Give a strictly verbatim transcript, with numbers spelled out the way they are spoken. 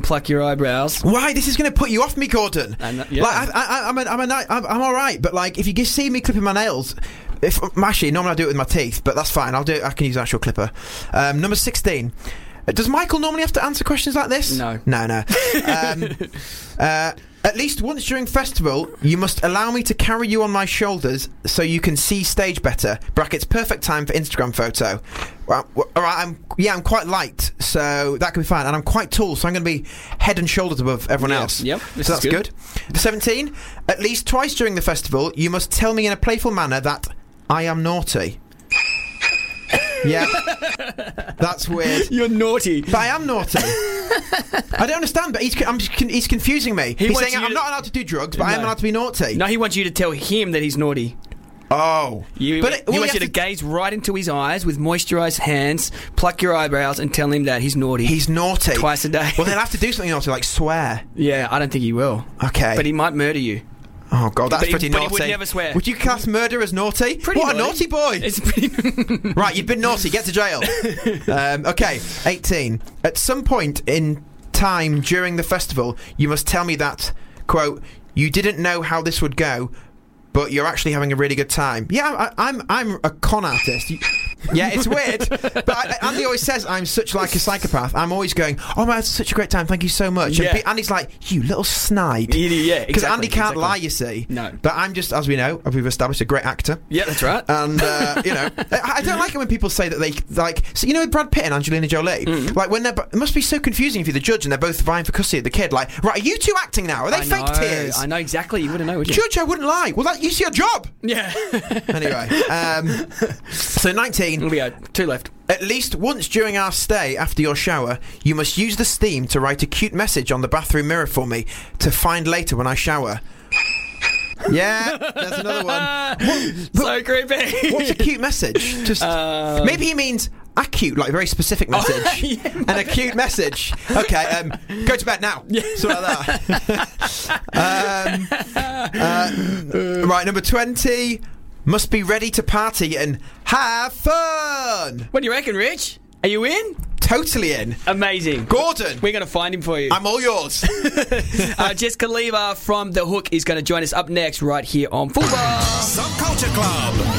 pluck your eyebrows. Why? This is going to put you off me, Gordon. And, yeah. Like, I, I, I'm, a, I'm, a, I'm, I'm all right, but like, if you just see me clipping my nails, if actually normally I do it with my teeth, but that's fine. I'll do it. I can use an actual clipper. Um, number sixteen. Does Michael normally have to answer questions like this? No. No, no. Um, uh, at least once during festival, you must allow me to carry you on my shoulders so you can see stage better. Brackets, perfect time for Instagram photo. Well, well, all right, I'm, yeah, I'm quite light, so that can be fine. And I'm quite tall, so I'm going to be head and shoulders above everyone Yep, else. yep, this so is that's good. good. seventeen. At least twice during the festival, you must tell me in a playful manner that I am naughty. Yeah, that's weird. You're naughty. But I am naughty. I don't understand, but he's I'm just, he's confusing me. He he's wants saying you I'm to- not allowed to do drugs, but I am No. allowed to be naughty. No, he wants you to tell him that he's naughty. Oh. You, but it, he well, wants you to, have gaze right into his eyes with moisturised hands, pluck your eyebrows, and tell him that he's naughty. He's naughty. Twice a day. Well, they'll have to do something naughty, like swear. Yeah, I don't think he will. Okay. But he might murder you. Oh, God, that's But he- pretty but he naughty. would never swear. Would you class murder as naughty? Pretty what naughty. a naughty boy. It's pretty... Right, you've been naughty. Get to jail. um, okay, eighteen. At some point in time during the festival, you must tell me that, quote, you didn't know how this would go, but you're actually having a really good time. Yeah, I, I'm I'm a con artist. You, yeah, it's weird. But I, Andy always says I'm such like a psychopath. I'm always going, oh, man, it's such a great time. Thank you so much. Yeah. And P- Andy's like, you little snipe. Yeah, Because exactly, Andy can't exactly. lie, you see. No. But I'm just, as we know, we've established a great actor. Yeah, that's right. And, uh, you know, I, I don't like it when people say that they, like, so, you know, with Brad Pitt and Angelina Jolie, Mm. like, when they're, it must be so confusing if you're the judge and they're both vying for custody of the kid. Like, right, are you two acting now? Are they I fake know, tears? I know exactly. You wouldn't know, would you? Judge, I wouldn't lie. Well, that, you see your job. Yeah. Anyway, um, so nineteen. We go. Two left. At least once during our stay after your shower, you must use the steam to write a cute message on the bathroom mirror for me to find later when I shower. Yeah, there's another one. So creepy. What's a cute message? Just Um, maybe he means a cute, like a very specific message, Oh, yeah, and a cute message. Okay, um, go to bed now. Yeah. Something like that. um, uh, right, number twenty. Must be ready to party and have fun. What do you reckon, Rich? Are you in? Totally in. Amazing. Gordon, We're going to find him for you. I'm all yours. uh, Jessica Lever from The Hook is going to join us up next right here on Football. Subculture Club.